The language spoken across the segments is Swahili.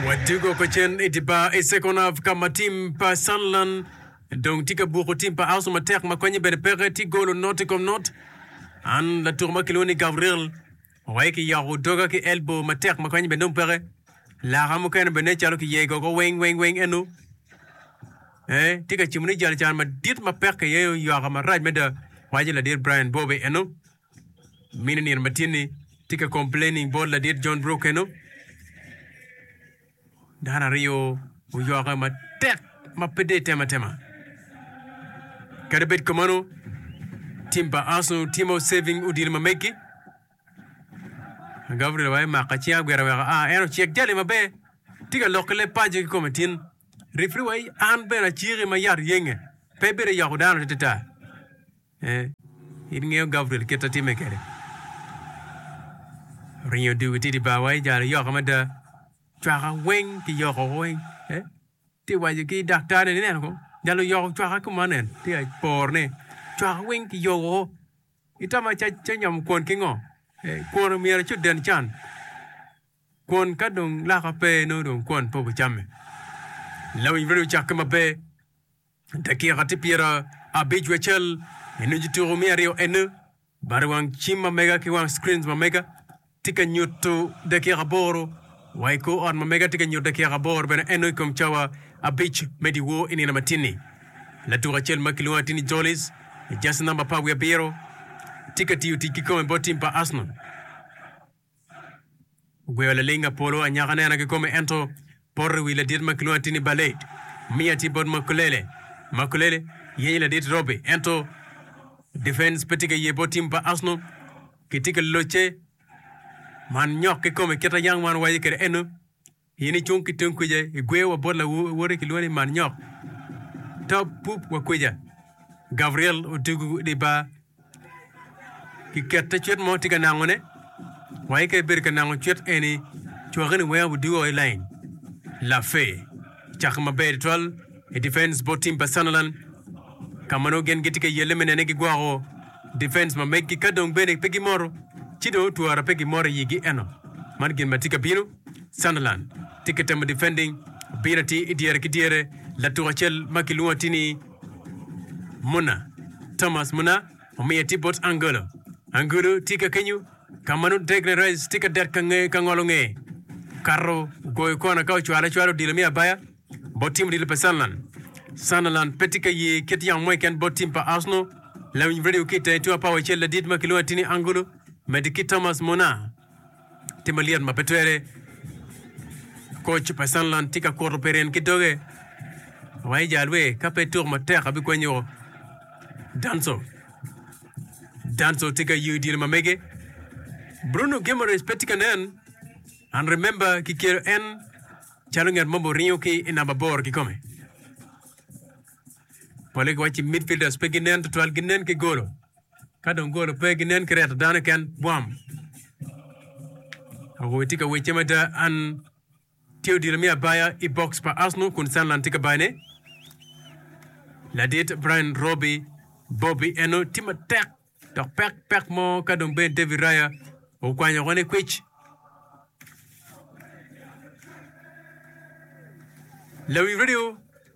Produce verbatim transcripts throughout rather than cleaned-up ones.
Wadugo kochen itiba e second half kama team pa Sunderland donc tika buko team pa Arsenal matek makwenye berepere ti golo not comme not an la tourma kiloni Gabriel waiki ya rodoga ki elbow matek makwenye bendom pere la ramu kan bene chalo ki yego go weng weng weng enu eh tika chimuni jal chan ma dit ma pek ye yo ga raj meda waji la dir Brian Bobe enu minir matini tika complaining ball la dir John Brook enu Dana Rio uyoga ma tek ma pede tema tema. Kadabet komano timba Arsenal timo saving udil ma meki. Gabriel way ma kachia gwera wa ah eno check jale ma be tiga lokale paje ko matin refri way an be na chiri ma yar yenge pebere ya hodano teta. Eh idnge Gabriel keta time kere. Rio du tidi ba way jare yo ma da chwa weng ki yo weng eh ti wa ki doctor ne ne ko jalo yo chwa ko manen ti ai por ne chwa weng ki yo itama cha cha nyam kon ki ngo eh kon mi ra chu den chan kon ka dong la ka pe no dong kon po bu chame law yi velu cha kama pe ta ki ra ti pira a bijwechel enu jitu mi rio enu barwang chima mega ki wang screens ma mega tika nyutu de ki raboro Waiko on mamega tika nyurda kia gabor bena eno kom chawa a beach mediwo inina matini. La tura chel makilua tini jolis, just number pa wea biro, tika tiu tiki kome botim pa Arsenal. Wea la linga polo a nyakane na kikome ento, porri wila dit makilua tini balade. Mia ti bod makulele. Makulele, yenye la dit robe. Ento, defense petika ye botim pa Arsenal, kitika loche, man nyok ke kome keta yang man waye kere eno yini chung ki tung kuje igwe wa bola wore ki luani man nyok top pup wa kuja Gabriel utugu di ba ki keta chet mo tiga nangone waye ke bir ka nango chet eni chuagani wa bu duo line la fe chakma be tol e defense botim Sunderland kamano gen gitika yele menene ki gwaro defense ma meki kadong bene pegi moro Chido tuara pegi mori yigi eno. Man gin matika bino, Sunderland. Tiketem defending, bina ti idiere kidiere, la turachel makilua tini Muna. Thomas Muna, omia tibot Angulo. Angulo tika kenyu, kamanu degne res tika der kange kangolonge. Karo, goy kona kau chuala chualo dilamia baya, botim dil pa Sunderland. Sunderland petika ye ketiang mweken botim pa Arsenal, la video kita tu apa wachel la dit makilua tini Angulo. Mediki Thomas Mona Timalian mapetuere coach pa Sunderland tika koro peren kidoge wai jalwe kape tour mater abi kwenyo Danso Danso tika yu dir mamege Bruno Guimaraes petika nen and remember kikero en chalungar mambo rinyo ki inababor ki kome pole kwa chi midfielders peginen tuwal ginen ki golo Kadong golo peginen kereta dana kan buam. Awo tika wechemata an teo diramia baya i box pa Arsenal kun Sunderland tika bane. La dit Brian Robbie Bobby eno tima tek tok pek pek mo kadong ben David Raya o kwanya kone kwich. Lawi radio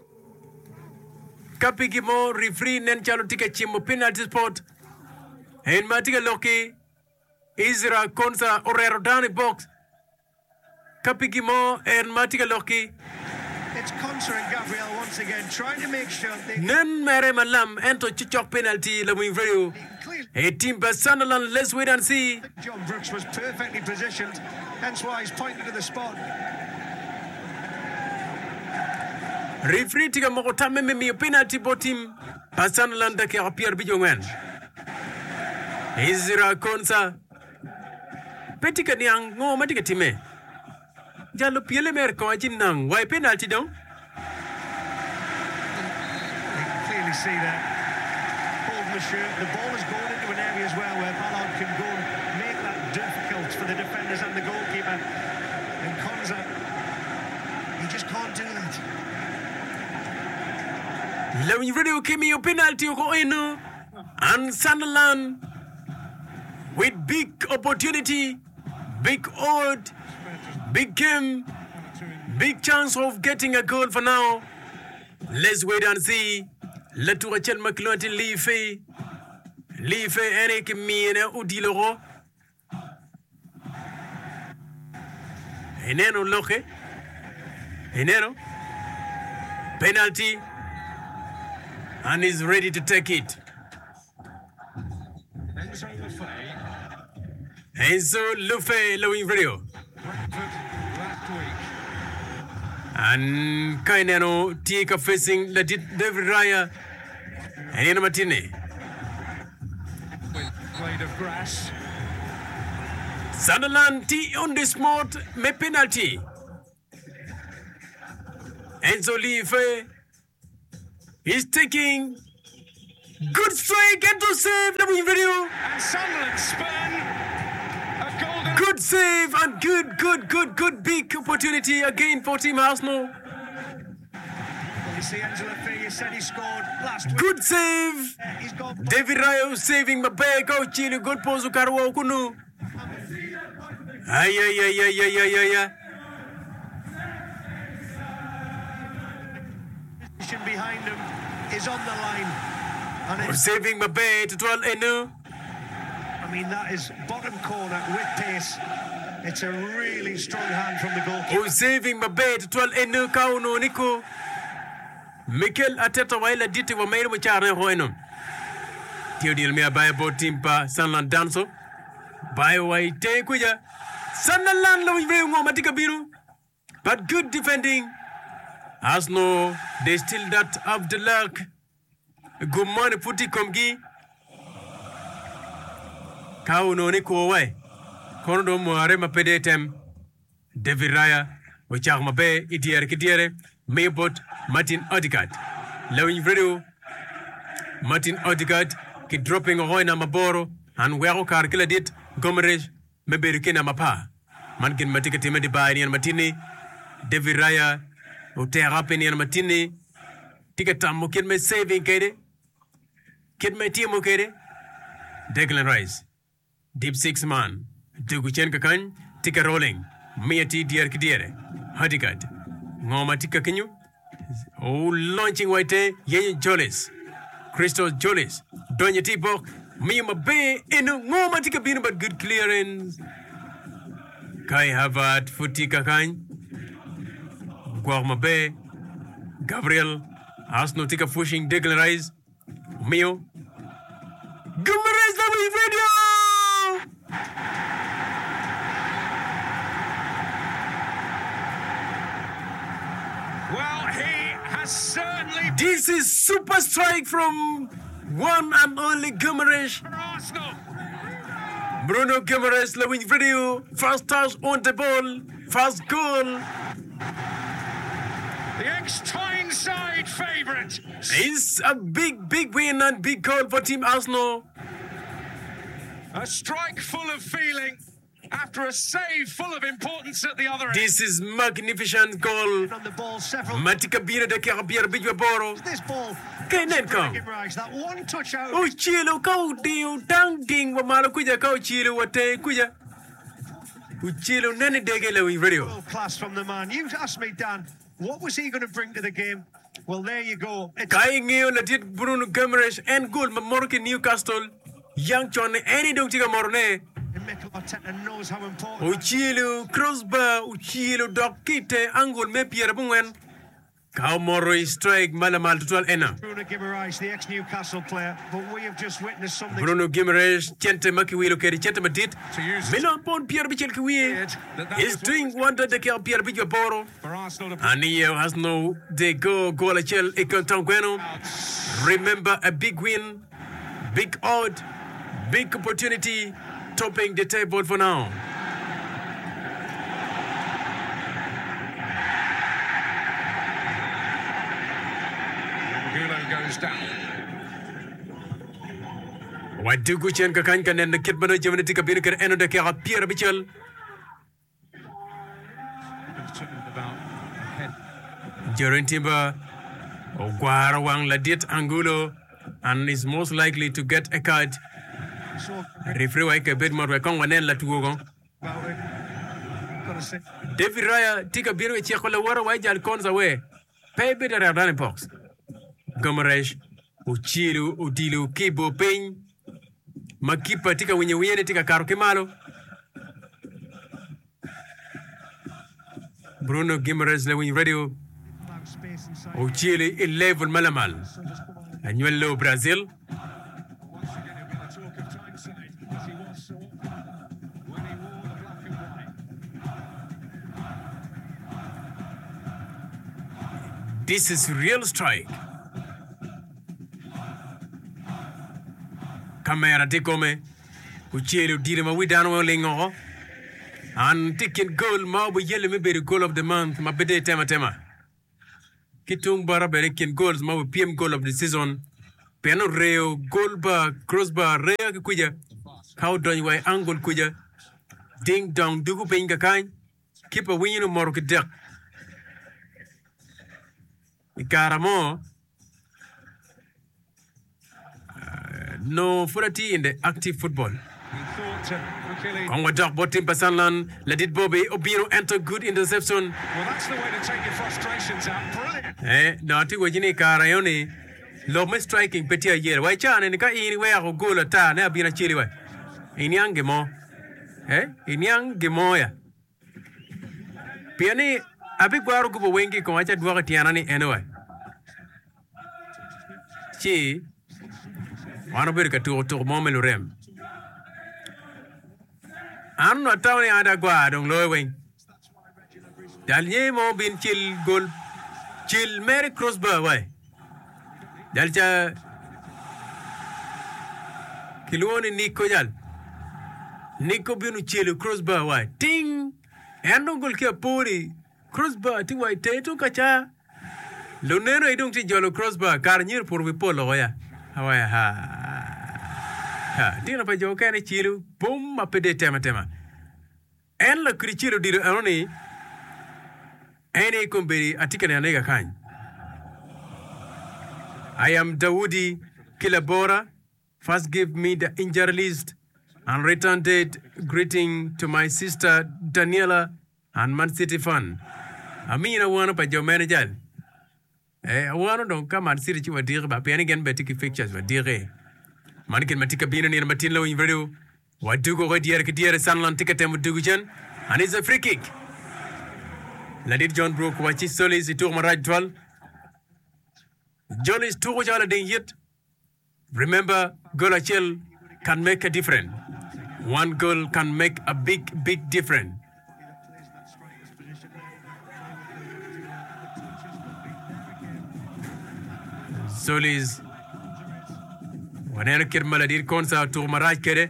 kapigi mo refree nen chalo tika chimo penalty spot. En matiga loki Isra Konsa Orero Dani box Kapigi mo en matiga loki It's Konsa and Gabriel once again trying to make sure they Nen mere malam ento chichok penalty la wing video A team by Sunderland, let's wait and see. John Brooks was perfectly positioned, hence why he's pointed to the spot. Referee tiga moko tamme me penalty bo team by Sunderland da ke appear bijongwen Isra Konsa Petika niang ngo matika time Jalo piele mer ko ajin nang why penalty dong You can clearly see that Paul Monsieur, the ball is going into an area as well where Ballard can go and make that difficult for the defenders and the goalkeeper. And Konsa, he just can't do that. Lewin video came your penalty ko eno and Sunderland with big opportunity, big odd, big game, Big chance of getting a goal for now. Let's wait and see. Let Rachel McClellan leave. Leave Eric Mine Udiloro. Eneno Loke. Eneno. Penalty. And is ready to take it. Enzo Lefay. Enzo Lefay, Lewin video. Last week. And Kaineno Tika facing the David Raya. And Ian Martini. With blade of grass. Sunderland T on the spot, me penalty. Enzo Lefay is taking good strike and to save the win video. And Sunderland spurn a golden. Good save and good, good, good, good big opportunity again for Team Arsenal. Well, you see, Enzo Lefay, you said he scored last week. Good save. He's got. David Raya saving my back out Chile. Good pose Karwa Kunu. Ay, ay, ay, ay, ay, ay, ay, ay. Behind him is on the line. And We're it's, saving my back to twelve and no. I mean, that is bottom corner with pace. It's a really strong hand from the goalkeeper. We're saving my back to twelve and no. Kauno Nico. Mikel Arteta waila diti wa mairu mchare hoeno. Tio deal me a buy about team pa Sunderland danso. Buy white take kuja. Sunderland lo very matika biru. But good defending. Arsenal, they still that of the luck. Good morning, Puti Komgi. Kauno Nico away. Kondo Moare Mapedetem. David Raya. Wichar Mabe, Idiere Kidiere. Maybot, Martin Odegaard. Lewin video. Martin Odegaard. Ki dropping a hoina Maboro. And where car killer did. Gomerage. Maybe Rikina Mapa. Mankin Matika Timothy by and Martini. David Raya. Ute rapini and Martini. Tika Tamu kid me saving Kade. Kid me team Kade. Declan Rice. Deep six man. Duguchen Kakan. Tika rolling. Miati Dier Kidiere. Odegaard. Ngoma Tika Kinyu. Oh, launching white day. Yen Jolis. Christos Jolis. Donya T-Bok. Mima Bay. Inu Ngoma Tika Bino, but good clearance. Kai Havard. Futi Kakan. Guarma Bay, Gabriel, Arsenal Tika pushing Declan Rice, Mio. Gumares the video! Well, he has certainly. This is super strike from one and only Gumares. For Arsenal. Bruno Gumares, the win video. First touch on the ball, first goal. The ex-Tyneside favourite. It's a big, big win and big goal for Team Arsenal. A strike full of feeling after a save full of importance at the other end. This is magnificent goal. On the ball, several. Matika Bina de Carabia Boro. This ball. Kenenko. That one touch out. Oh, Chilo, go deal, danging, Wamalakuja, go Chilo, what take Kuja. Uchilo, Nani Degela, we radio. World class from the man. You asked me, Dan, what was he going to bring to the game? Well, there you go. It's Kaingio, Latit Bruno Gumares, and goal, Morocco Newcastle. Young John, any don't take a morne. Mikel Arteta knows how important. Uchilo, crossbar, Uchilo, Dokite, Angul, Mepier Bungen. Kao Moro strike, Malamal to twelve Enna. Bruno Guimaraes, the ex-Newcastle player, but we have just witnessed something. Bruno Guimaraes, Chente Makiwilo, Keri Chente Madit. To use it. Milan Pon Pierre Bichel Kiwi. That that He's was doing one that the Pierre Bichel Boro. for Arsenal to And he has no they go goal a chel Ekontangueno. Remember a big win, big odd, big opportunity, topping the table for now. Gulo goes down. What do Guchen Kakankan and the Kitmano Genetic Abiniker and the Kara Pierre Bichel? During Timber, Guarawang Ladit Angulo, and is most likely to get a card. So Referee like a bit more Kongwanen Latugo. about it. Got to David Raya tika biro e cheko la wara wa jal konza we. Pebe da radane box. Gomaresh uchilu udilu kibo ping. Makipa tika wenye wiyene tika karo kimalo. Bruno Guimaraes le wenye radio. Uchilu il level malamal. Anuelo Brazil. This is real strike. Kamera tikome. Uchelu dire ma widano lingo. And ticket goal ma bu yele me be the goal of the month ma bede tema tema. Kitung bara berekin goals ma bu P M goal of the season. Piano reo goal bar crossbar reo kuja. How do you angle kuja? Ding dong dugu penga kain. Keep a win more kidek. Ikaramo uh, no furati in the active football. Kongwa Doc Botim Pasanlan, let it Bobby Obino enter good interception. Well, that's the way to take your frustrations out. Brilliant. Eh, no, ti wajini karayoni. Lo me striking petia year. Why chan and ka ini where go goal ta na bina chili wa. Inyang gemo. Eh, inyang gemo ya. Piani abig baro kubo wengi ko acha duwa tiana ni anyway. Chi wano bir ka tu tu mo melurem. Anu atawni ada gwa dong loy wing. Dal nye mo bin chill goal chill mere crossbar way. Dal cha kiluoni Nico jal. Nico binu chill crossbar way. Ting endo goal kia puri crossbar ti way teto kacha. Lunero idung ti jolo crossbar karnyir pur vipolo ya. Hawaya ha. Ha, dina pa jo kane chilu boom apede tema tema. En la krichiro diru anoni ene kumberi atikane anega kany. I am Dawoodi Kilabora. First give me the injury list and return date. Greeting to my sister Daniela and Man City fan. Amina wano pa jo manager. Eh, wano don ka Man City chiwa dire ba piani gen betiki fixtures wa dire. Manikin matika bina ni matin lo in video. Wadugo redier kedier Sunderland ticket temu dugujan. And it's a free kick. Ladid John Brook wachi solis itur maraj twal. John is too jala ding yet. Remember, goal achel can make a difference. One goal can make a big, big difference. Solis wanena kir maladir konsa tour maraj kere.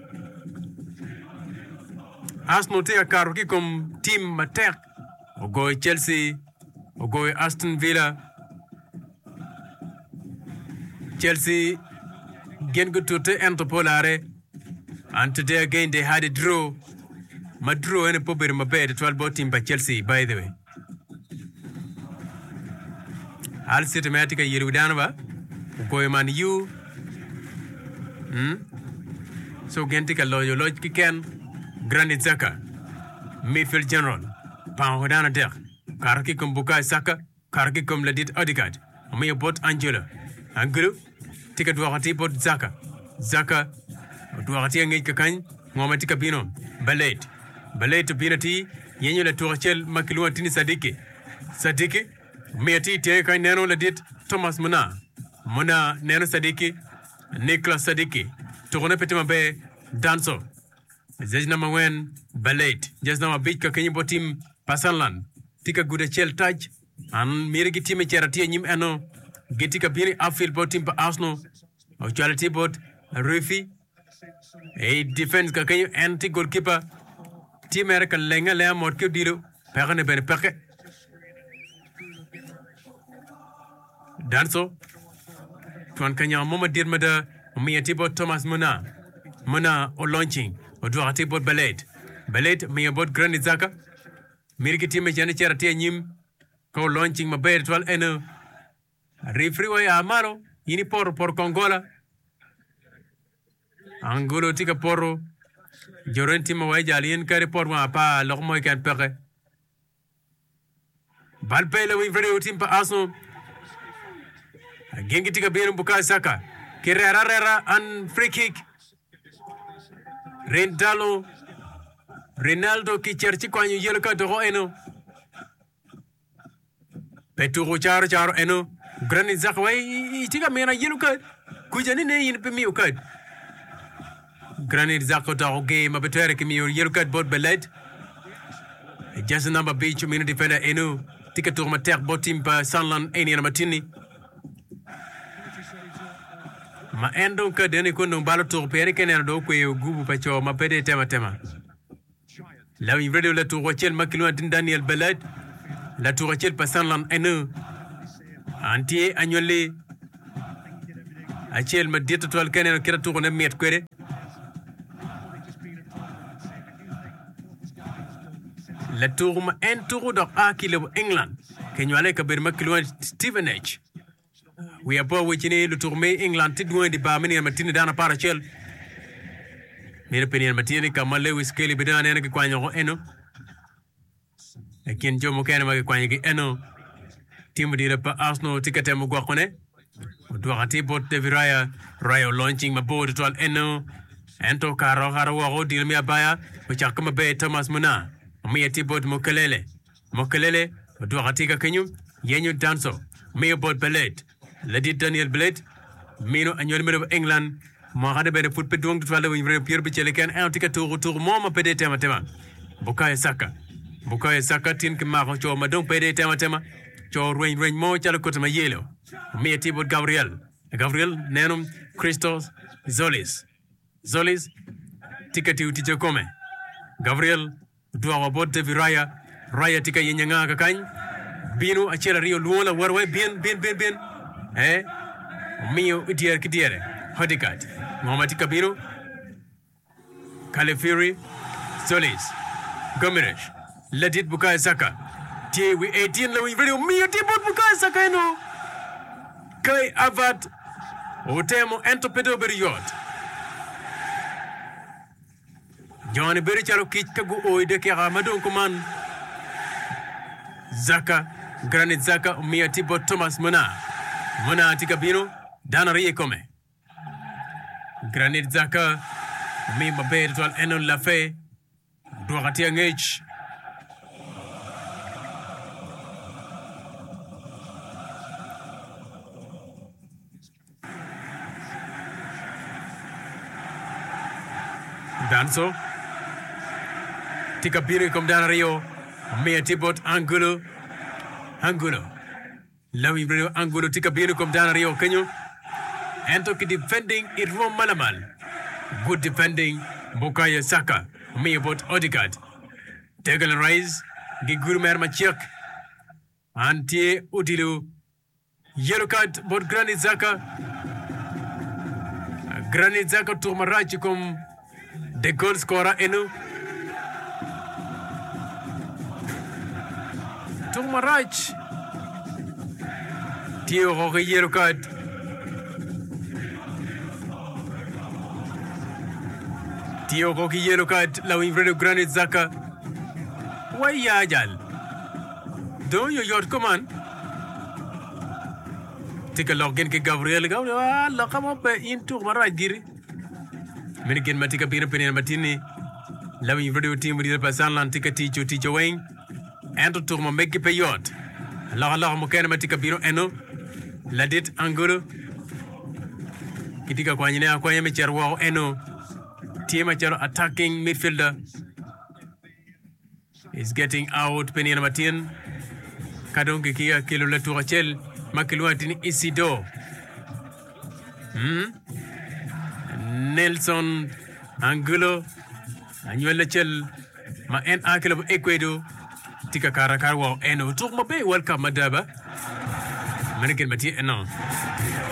Arsenal tea karuki kom team attack. Ogo Chelsea, ogo Aston Villa. Chelsea gen go to te ento polare. And today again they had a draw. Ma draw ene pobere mabe twelve ball team by Chelsea by the way. Al systematica yiru danaba. Ogo Man U. Hmm. So gentika loyo loj kiken Granit Xhaka. Midfield general. Pahodana der. Karaki kum Bukayo Saka. Karaki kum Ladid Odegaard. Omiya bot Angela. Angelo. Tika duwakati bot Xhaka. Xhaka. Duwakati ngej kakany. Ngoma tika bino. Balade. Balade to binati. Yenyo la tuwachel makiluwa tini Sadiki. Sadiki. Omiya ti tiye kany neno Ladid Thomas Muna. Muna neno Sadiki. Nicolas Sadiki. Tukone peti mabe Danso. Zejna Mawen Balade. Jesna mabich ka kenyi botim Pasanlan. Tika guda chel taj. An mirigi time cheratia nyim eno. Gitika bini outfield botim pa Arsenal. O charity bot Rufi. A defense ka kenyi anti goalkeeper. Team America lenga lea morkio diro. Pekane bene peke. Danso. Tuan kanya moma dirmada. Omiya tibot Thomas Muna. Muna o launching. Oduwakati bot Balade. Balade miya bot Granit Xhaka. Miriki time jane charati nyim ko launching maber twal eno. Referee wa amaro yini por por Kongola. Angulo tika poro Jorenti ma way jalien ka report ma pa lok moy kan pere. Bal pele wi video team pa Arsenal. Gengi tika benu Bukayo Saka. Kirera rera an free kick. Rendalo Ronaldo ki cherchi kwa nyu yelo ka do eno. Peturo charo charo eno. Granit Xhaka way tika mena yelo ka. Kujani ne yin pe mi ukad. Granit Xhaka ta oge ma betere ki mi yelo ka bot beled. Just number B community defender eno. Tika tour ma terre bot team pa Sunderland eni na matini. Ma endo ka deni kono balo tour pere kenena do ko gubu pa cho ma pede tema tema. La wi video la tour chel makilo tin Daniel Beled. La tour chel pa Sunderland eno. Antie agnole achel ma dieta tol kenena kira tour na met kwere. La tour ma en tour do akile England. Kenyale ka ber makilo Stevenage. We are poor which in the tour England did go in the Barmini and Martina Dana Parachel. Made opinion Martina Kamale with Skelly Bedan and Quano Eno. Again, Joe Mokana Quangi Eno. Timothy Arsenal Ticketemo Guacone. Duati bought the Viraya, Rayo launching my boat to Eno. Anto Caro Harawa, Dilmia Baya, which are come bay Thomas Muna. Mia Tibot Mokalele. Mokalele, Duatika Kenyu, Yenu Danso, Mia Bot Ballet. Ledit Daniel Blade, Mino and your of England, Mohade better put pedung to follow in Pierre Bichelican, and take a tour to Moma Pede Tematema. Bukayo Saka. Bukayo Saka, Tin Kamako, Joe Madon Pede Tematema, Joe Rain Rain Mo Chalacotama Yellow, Mia Tibot Gabriel, Gabriel, Nenum, Christos, Zolis. Zolis, Tikatu Tijo Come. Gabriel, Dua Bot de Viraya, Raya Tika Yanga Kakan, Bino, Achela Rio Luola, Warway, Bien, Bien, Bien, Bien. Eh? Mio Idier Kidiere, Hodikat, Mohammed Kabiro, Califuri, Solis, Gomirage, Let it Bukayo Saka. T we eighteen Louis video, Mio Tibot Bukayo Saka no. Kai Avat, Otemo Entopedo Beriot. Johnny Bericharo Kitkagu Oide Karamadon Command Zaka, Granit Xhaka, Mia Tibot Thomas Mona. Mona Tikabino, Dana Riekome. Granit Xhaka, Mi Mabed to Enon Lafe, Duaratiang H. Danso Tikabino come Dana Rio, Mia Tibot Angulo, Angulo. Lawi Bruno Angulo Tikabino come down Rio Kenyo. Antoki defending it from Malamal. Good defending Bukayo Saka. Me about Odegaard. Tegal Rise. Giguru Mermachuk. Antie Utilu. Yellow card but Granit Xhaka. Granit Xhaka to Marachi come the goal scorer Enu. To Marach. Tio Roque yellow card. Tio Roque yellow card. La Winfredo Granit Xhaka. Why Yajal? Don't you your command? Take a log in Gabriel. Go, lock him up into Maraj Giri. Minikin Matika Pina Pina Matini. La Winfredo team with the Pasanlan take a teacher, teacher Wayne. And to Turma make a payot. La La Mokana Matika Pino Eno. Ladit Angulo Kitika Quanina Quayamichar Wow Eno Tiamachar attacking midfielder is getting out Penina Martin Kadonki Kia Kilula Turachel Makiluatin Isido Hmm Nelson Angulo Anuelachel Ma en Akil of Ecuador Tika Karakar Wow Eno Turma Bay welcome Madaba American Mati no.